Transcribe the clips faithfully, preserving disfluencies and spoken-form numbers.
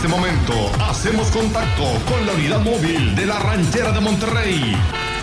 este momento hacemos contacto con la unidad móvil de la Ranchera de Monterrey.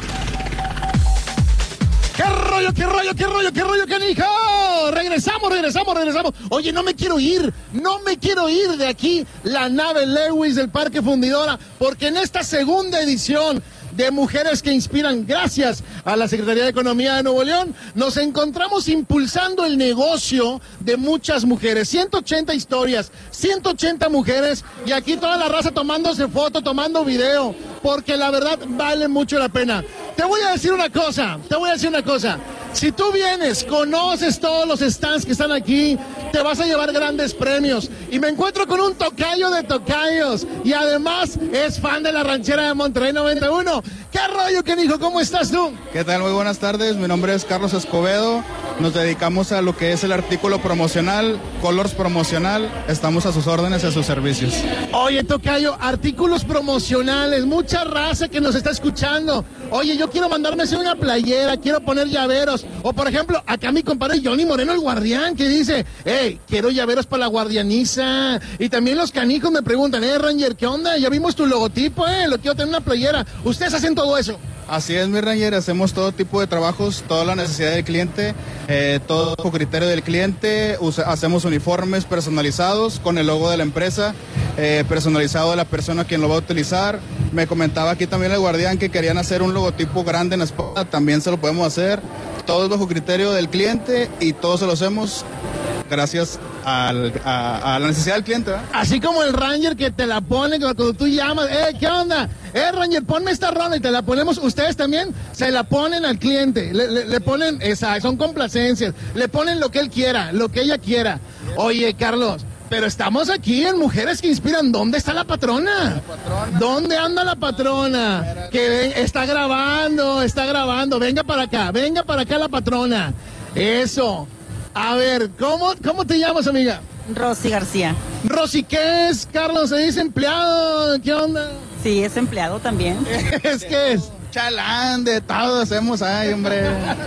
¡Qué rollo, qué rollo, qué rollo, qué rollo, canijo! Regresamos, regresamos, regresamos. Oye, no me quiero ir, no me quiero ir de aquí, la nave Lewis del Parque Fundidora, porque en esta segunda edición de Mujeres que Inspiran, gracias a la Secretaría de Economía de Nuevo León, nos encontramos impulsando el negocio de muchas mujeres. ciento ochenta historias, ciento ochenta mujeres, y aquí toda la raza tomándose foto, tomando video, porque la verdad vale mucho la pena. Te voy a decir una cosa, te voy a decir una cosa. Si tú vienes, conoces todos los stands que están aquí, te vas a llevar grandes premios. Y me encuentro con un tocayo de tocayos. Y además es fan de la Ranchera de Monterrey noventa y uno. ¿Qué rollo, canijo? ¿Cómo estás tú? ¿Qué tal? Muy buenas tardes. Mi nombre es Carlos Escobedo. Nos dedicamos a lo que es el artículo promocional, Colors promocional. Estamos a sus órdenes y a sus servicios. Oye, tocayo, artículos promocionales. Mucha raza que nos está escuchando. Oye, yo quiero mandarme hacer una playera, quiero poner llaveros. O, por ejemplo, acá mi compadre Johnny Moreno, el guardián, que dice, hey, quiero llaveros para la guardianiza. Y también los canijos me preguntan, eh, Ranger, ¿qué onda? Ya vimos tu logotipo, eh, lo quiero tener una playera. ¿Ustedes hacen todo eso? Así es, mi Ranger, hacemos todo tipo de trabajos, toda la necesidad del cliente, eh, todo con criterio del cliente. Usa, hacemos uniformes personalizados con el logo de la empresa, eh, personalizado de la persona quien lo va a utilizar. Me comentaba aquí también el guardián que querían hacer un logotipo grande en la espalda, también se lo podemos hacer. Todo es bajo criterio del cliente y todo se lo hacemos gracias al, a, a la necesidad del cliente, ¿verdad? Así como el Ranger que te la pone cuando tú llamas, eh, ¿qué onda? Eh, Ranger, ponme esta rola y te la ponemos. Ustedes también se la ponen al cliente, le, le, le ponen, esa, son complacencias, le ponen lo que él quiera, lo que ella quiera. Oye, Carlos, pero estamos aquí en Mujeres que Inspiran. ¿Dónde está la patrona? La patrona. ¿Dónde anda la patrona? Que ven, está grabando, está grabando. Venga para acá, venga para acá la patrona. Eso. A ver, ¿cómo, cómo te llamas, amiga? Rosy García. Rosy, ¿qué es? Carlos, ¿se dice empleado? ¿Qué onda? Sí, es empleado también. ¿Es que es? Chalán, de todo hacemos, ay, hombre.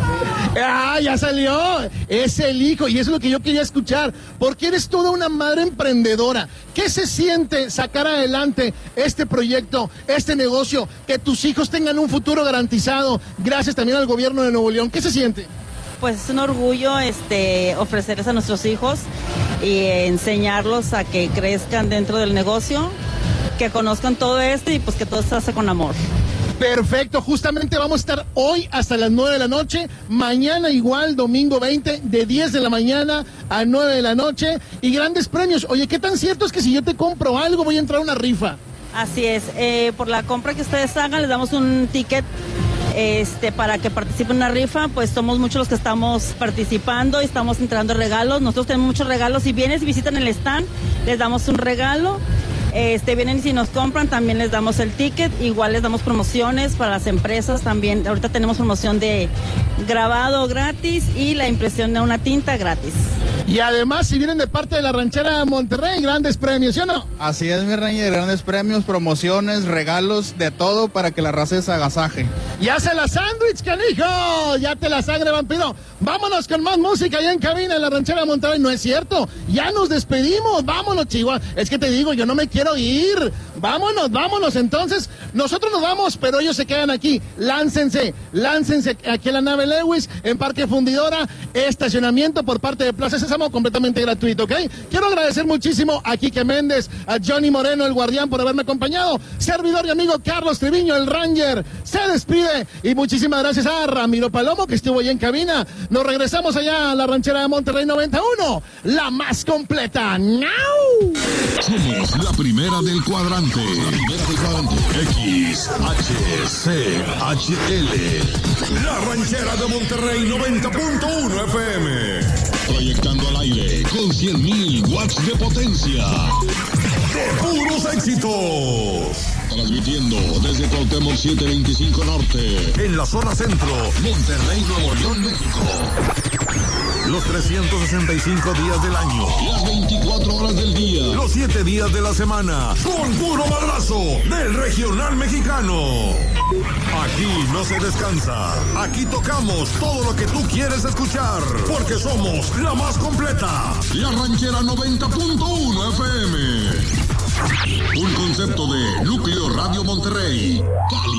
Ah, ya salió. Es el hijo, y eso es lo que yo quería escuchar, porque eres toda una madre emprendedora. ¿Qué se siente sacar adelante este proyecto, este negocio, que tus hijos tengan un futuro garantizado, gracias también al gobierno de Nuevo León? ¿Qué se siente? Pues es un orgullo este, ofrecerles a nuestros hijos y enseñarlos a que crezcan dentro del negocio, que conozcan todo esto y pues que todo se hace con amor. Perfecto, justamente vamos a estar hoy hasta las nueve de la noche, mañana igual, domingo veinte, de diez de la mañana a nueve de la noche, y grandes premios. Oye, ¿qué tan cierto es que si yo te compro algo voy a entrar a una rifa? Así es, eh, por la compra que ustedes hagan les damos un ticket este, para que participen en una rifa. Pues somos muchos los que estamos participando y estamos entregando regalos. Nosotros tenemos muchos regalos. Si vienes y visitan el stand, les damos un regalo. Este, vienen y si nos compran también les damos el ticket, igual les damos promociones para las empresas también. Ahorita tenemos promoción de grabado gratis y la impresión de una tinta gratis. Y además, si vienen de parte de la Ranchera de Monterrey, grandes premios, ¿sí o no? Así es, mi Ranger, grandes premios, promociones, regalos, de todo para que la raza se agasaje. ¡Ya se la sándwich, canijo! ¡Ya te la sangre, vampiro! Vámonos con más música allá en cabina en la Ranchera de Monterrey. No es cierto, ya nos despedimos. Vámonos, Chihuahua. Es que te digo, yo no me quiero ir. Vámonos, vámonos. Entonces, nosotros nos vamos, pero ellos se quedan aquí. Láncense, láncense aquí en la nave Lewis, en Parque Fundidora. Estacionamiento por parte de Plaza Sésamo, completamente gratuito, ¿ok? Quiero agradecer muchísimo a Quique Méndez, a Johnny Moreno, el guardián, por haberme acompañado. Servidor y amigo Carlos Treviño, el Ranger, se despide. Y muchísimas gracias a Ramiro Palomo, que estuvo allá en cabina. Nos regresamos allá a la Ranchera de Monterrey noventa y uno, la más completa. ¡Now! Somos la primera del cuadrante. La primera del cuadrante. X, H, C, H, L. La Ranchera de Monterrey noventa punto uno F M. Proyectando al aire con cien mil watts de potencia. De puros éxitos. Transmitiendo desde Cuauhtémoc setecientos veinticinco Norte. En la zona centro. Monterrey, Nuevo León, México. Los trescientos sesenta y cinco días del año. Las veinticuatro horas del día. Los siete días de la semana. Con puro madrazo del regional mexicano. Aquí no se descansa. Aquí tocamos todo lo que tú quieres escuchar. Porque somos la más completa. La Ranchera noventa punto uno F M. concepto de Núcleo Radio Monterrey.